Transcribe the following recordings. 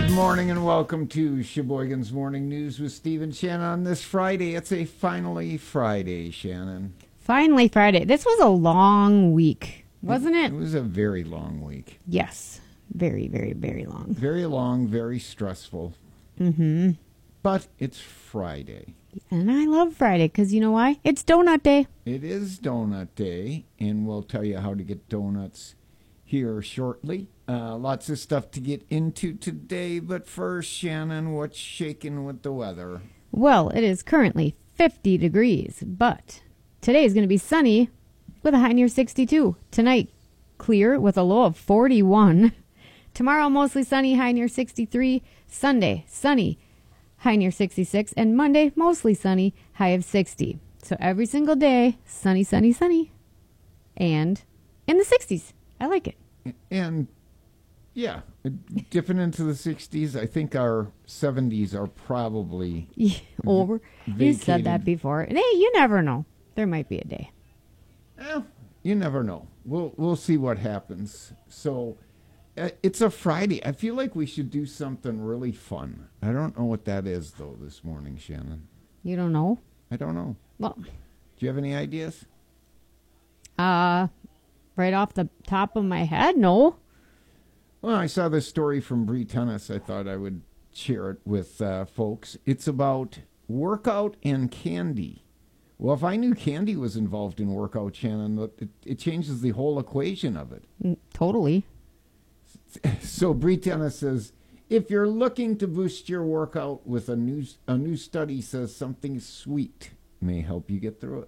Good morning and welcome to Sheboygan's Morning News with Steve and Shannon on this Friday. It's a finally Friday, Shannon. Finally Friday. This was a long week, wasn't it? It was a very long week. Yes. Very, very, very long. Very long, very stressful. Mm-hmm. But it's Friday. And I love Friday because you know why? It's Donut Day. It is Donut Day, and we'll tell you how to get donuts here shortly. Lots of stuff to get into today, but first, Shannon, what's shaking with the weather? Well, it is currently 50 degrees, but today is going to be sunny with a high near 62. Tonight, clear with a low of 41. Tomorrow, mostly sunny, high near 63. Sunday, sunny, high near 66. And Monday, mostly sunny, high of 60. So every single day, sunny, sunny, sunny. And in the 60s. I like it. And yeah, dipping into the 60s. I think our 70s are probably over. vacated. You said that before. And hey, you never know. There might be a day. Well, you never know. We'll see what happens. So it's a Friday. I feel like we should do something really fun. I don't know what that is, though, this morning, Shannon. You don't know? I don't know. Well, do you have any ideas? Right off the top of my head, no. Well, I saw this story from Bree Tennis. I thought I would share it with folks. It's about workout and candy. Well, if I knew candy was involved in workout, Shannon, it changes the whole equation of it. Totally. So Bree Tennis says, if you're looking to boost your workout with a new study says something sweet may help you get through it.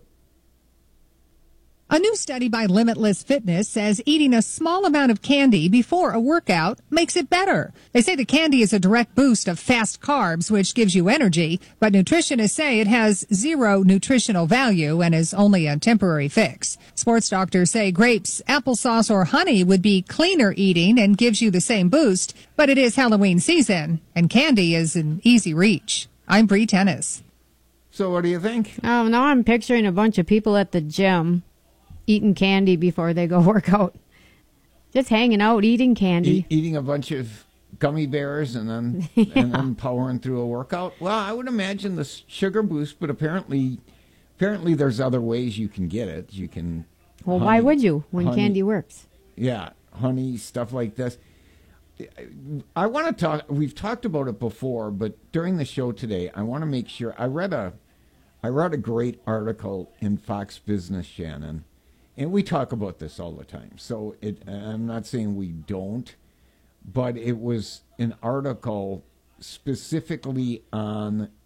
A new study by Limitless Fitness says eating a small amount of candy before a workout makes it better. They say the candy is a direct boost of fast carbs, which gives you energy, but nutritionists say it has zero nutritional value and is only a temporary fix. Sports doctors say grapes, applesauce, or honey would be cleaner eating and gives you the same boost, but it is Halloween season, and candy is an easy reach. I'm Bree Tennis. So what do you think? Oh, now I'm picturing a bunch of people at the gym eating candy before they go work out. Just hanging out, eating candy. Eating a bunch of gummy bears and then and then powering through a workout. Well, I would imagine the sugar boost, but apparently there's other ways you can get it. You can. Well, why would you when candy works? Yeah, honey, stuff like this. I want to talk. We've talked about it before, but during the show today, I want to make sure. I read a great article in Fox Business, Shannon. And we talk about this all the time, so I'm not saying we don't, but it was an article specifically on